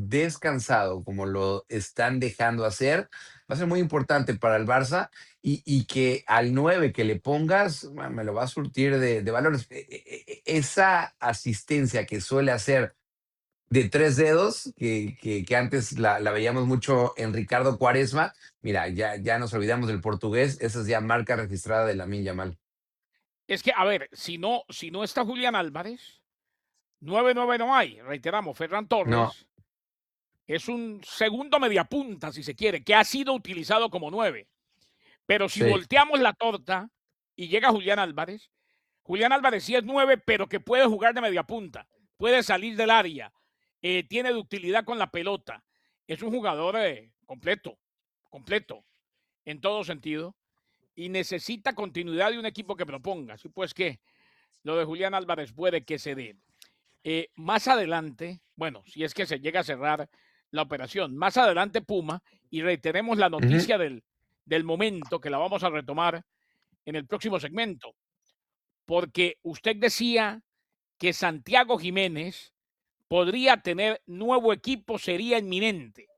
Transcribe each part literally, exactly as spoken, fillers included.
descansado como lo están dejando hacer, va a ser muy importante para el Barça y, y que al nueve que le pongas, bueno, me lo va a surtir de, de valores. E- e- e- esa asistencia que suele hacer de tres dedos, que, que, que antes la, la veíamos mucho en Ricardo Cuaresma, mira, ya, ya nos olvidamos del portugués, esa es ya marca registrada de Lamine Yamal. Es que, a ver, si no, si no está Julián Álvarez, nueve nueve no hay. Reiteramos, Ferran No, Torres es un segundo mediapunta, si se quiere, que ha sido utilizado como nueve. Pero si sí. volteamos la torta y llega Julián Álvarez, Julián Álvarez sí es nueve, pero que puede jugar de media punta, puede salir del área, eh, tiene utilidad con la pelota. Es un jugador eh, completo, completo, en todo sentido, y necesita continuidad de un equipo que proponga. Así pues que lo de Julián Álvarez puede que se dé. Eh, más adelante, bueno, si es que se llega a cerrar la operación, más adelante Puma, y reiteremos la Ujú. noticia del, del momento, que la vamos a retomar en el próximo segmento, porque usted decía que Santiago Jiménez podría tener nuevo equipo, sería inminente.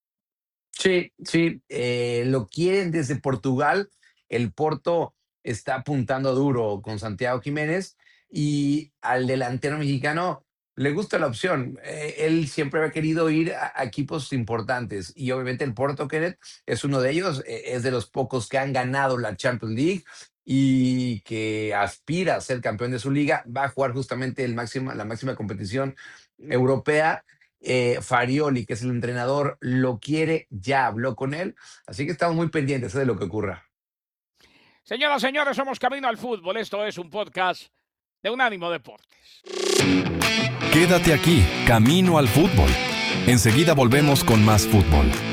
Sí, sí, eh, lo quieren desde Portugal. El Porto está apuntando duro con Santiago Jiménez y al delantero mexicano le gusta la opción. Eh, él siempre ha querido ir a, a equipos importantes y obviamente el Porto, Kenneth, es uno de ellos. Eh, es de los pocos que han ganado la Champions League y que aspira a ser campeón de su liga. Va a jugar justamente el máximo, la máxima competición europea. eh, Farioli, que es el entrenador, lo quiere, ya habló con él, así que estamos muy pendientes eh, de lo que ocurra. Señoras, señores, somos Camino al Fútbol. Esto es un podcast de Unánimo Deportes. Quédate aquí, Camino al Fútbol. Enseguida volvemos con más fútbol.